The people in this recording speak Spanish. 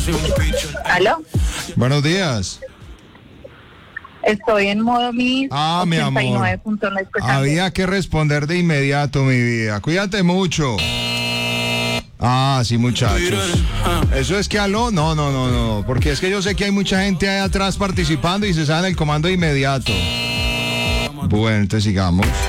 ¿Aló? Buenos días. Estoy en modo mi Mi amor. 89.9 escuchando. Había que responder de inmediato, mi vida. Cuídate mucho. Sí, muchachos. Eso es que aló, no, porque es que yo sé que hay mucha gente ahí atrás participando y se sabe el comando de inmediato. Bueno, entonces sigamos.